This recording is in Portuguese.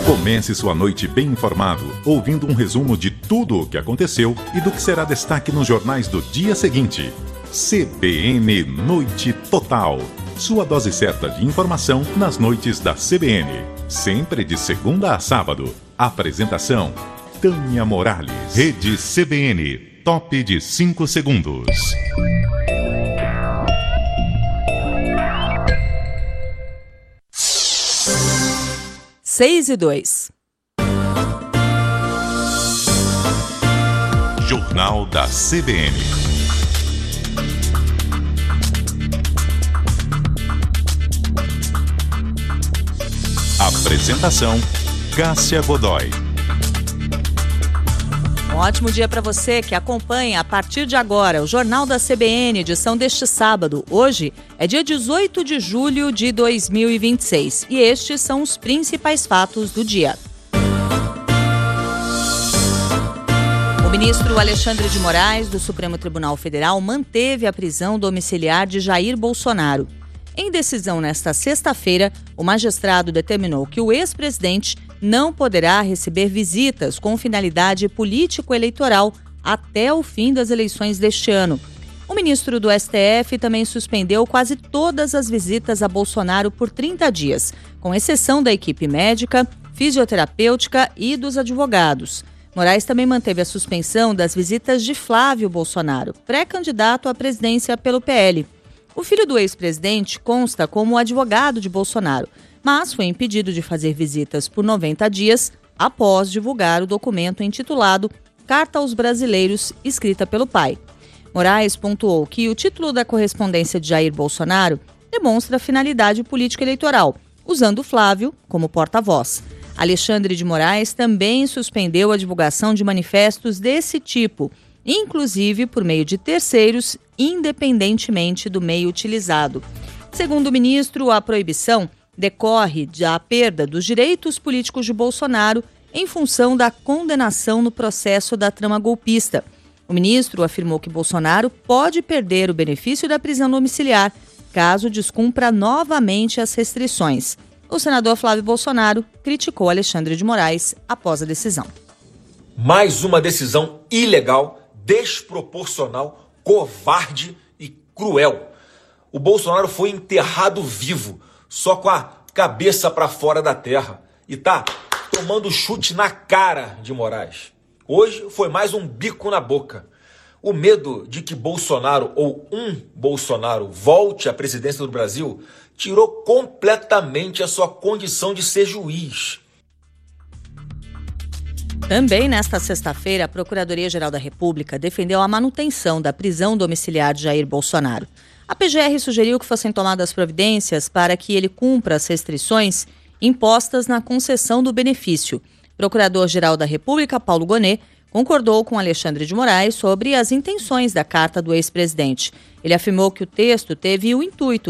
Comece sua noite bem informado, ouvindo um resumo de tudo o que aconteceu e do que será destaque nos jornais do dia seguinte. CBN Noite Total. Sua dose certa de informação nas noites da CBN. Sempre de segunda a sábado. Apresentação: Tânia Morales. Rede CBN. Top de 5 segundos. 6:02. Jornal da CBN. Apresentação: Cássia Godoy. Um ótimo dia para você que acompanha a partir de agora o Jornal da CBN, edição deste sábado. Hoje é dia 18 de julho de 2026 e estes são os principais fatos do dia. O ministro Alexandre de Moraes, do Supremo Tribunal Federal, manteve a prisão domiciliar de Jair Bolsonaro. Em decisão nesta sexta-feira, o magistrado determinou que o ex-presidente não poderá receber visitas com finalidade político-eleitoral até o fim das eleições deste ano. O ministro do STF também suspendeu quase todas as visitas a Bolsonaro por 30 dias, com exceção da equipe médica, fisioterapêutica e dos advogados. Moraes também manteve a suspensão das visitas de Flávio Bolsonaro, pré-candidato à presidência pelo PL. O filho do ex-presidente consta como advogado de Bolsonaro, mas foi impedido de fazer visitas por 90 dias após divulgar o documento intitulado Carta aos Brasileiros, escrita pelo pai. Moraes pontuou que o título da correspondência de Jair Bolsonaro demonstra finalidade político-eleitoral, usando Flávio como porta-voz. Alexandre de Moraes também suspendeu a divulgação de manifestos desse tipo, inclusive por meio de terceiros, independentemente do meio utilizado. Segundo o ministro, a proibição decorre da perda dos direitos políticos de Bolsonaro em função da condenação no processo da trama golpista. O ministro afirmou que Bolsonaro pode perder o benefício da prisão domiciliar caso descumpra novamente as restrições. O senador Flávio Bolsonaro criticou Alexandre de Moraes após a decisão. Mais uma decisão ilegal, desproporcional, covarde e cruel. O Bolsonaro foi enterrado vivo, só com a cabeça para fora da terra, e tá tomando chute na cara de Moraes. Hoje foi mais um bico na boca. O medo de que Bolsonaro ou um Bolsonaro volte à presidência do Brasil tirou completamente a sua condição de ser juiz. Também nesta sexta-feira, a Procuradoria-Geral da República defendeu a manutenção da prisão domiciliar de Jair Bolsonaro. A PGR sugeriu que fossem tomadas providências para que ele cumpra as restrições impostas na concessão do benefício. Procurador-Geral da República, Paulo Gonet, concordou com Alexandre de Moraes sobre as intenções da carta do ex-presidente. Ele afirmou que o texto teve o intuito